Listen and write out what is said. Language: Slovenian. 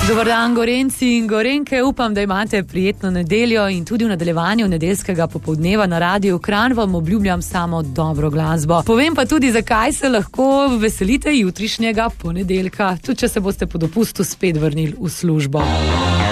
Dober dan, Gorenci in Gorenke, upam, da imate prijetno nedeljo in tudi v nadaljevanju nedeljskega popoldneva na Radiu Kranj vam obljubljam samo dobro glasbo. Povem pa tudi, zakaj se lahko veselite jutrišnjega ponedeljka, tudi če se boste po dopustu spet vrnili v službo.